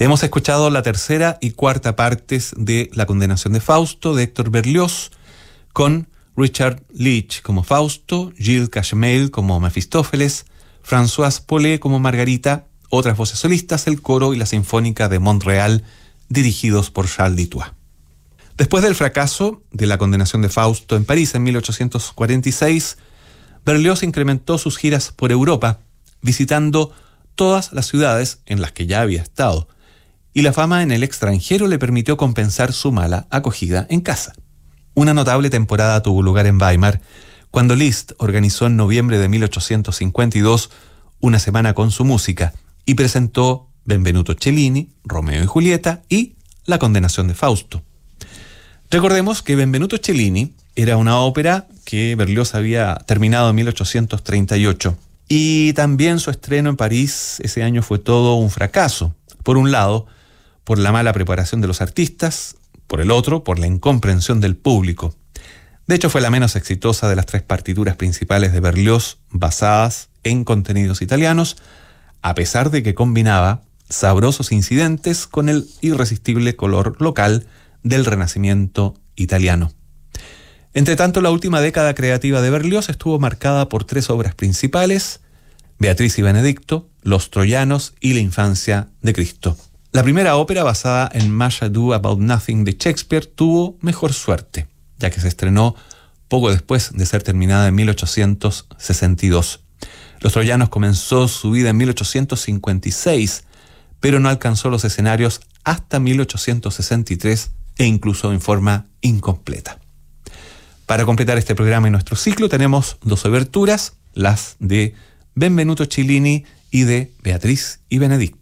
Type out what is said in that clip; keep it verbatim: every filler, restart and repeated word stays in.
Hemos escuchado la tercera y cuarta partes de La condenación de Fausto de Héctor Berlioz, con Richard Leach como Fausto, Gilles Cachemel como Mefistófeles, Françoise Paulet como Margarita, otras voces solistas, el coro y la Sinfónica de Montreal, dirigidos por Charles Dutoit. Después del fracaso de La condenación de Fausto en París en mil ochocientos cuarenta y seis, Berlioz incrementó sus giras por Europa, visitando todas las ciudades en las que ya había estado, y la fama en el extranjero le permitió compensar su mala acogida en casa. Una notable temporada tuvo lugar en Weimar, cuando Liszt organizó en noviembre de mil ochocientos cincuenta y dos una semana con su música y presentó Benvenuto Cellini, Romeo y Julieta y La condenación de Fausto. Recordemos que Benvenuto Cellini era una ópera que Berlioz había terminado en mil ochocientos treinta y ocho, y también su estreno en París ese año fue todo un fracaso. Por un lado, por la mala preparación de los artistas, por el otro, por la incomprensión del público. De hecho, fue la menos exitosa de las tres partituras principales de Berlioz basadas en contenidos italianos, a pesar de que combinaba sabrosos incidentes con el irresistible color local del Renacimiento italiano. Entre tanto, la última década creativa de Berlioz estuvo marcada por tres obras principales: Beatriz y Benedicto, Los Troyanos y La infancia de Cristo. La primera ópera, basada en Much Ado About Nothing de Shakespeare, tuvo mejor suerte, ya que se estrenó poco después de ser terminada en mil ochocientos sesenta y dos. Los Troyanos comenzó su vida en mil ochocientos cincuenta y seis, pero no alcanzó los escenarios hasta mil ochocientos sesenta y tres e incluso en forma incompleta. Para completar este programa y nuestro ciclo tenemos dos oberturas, las de Benvenuto Cellini y de Beatriz y Benedicto.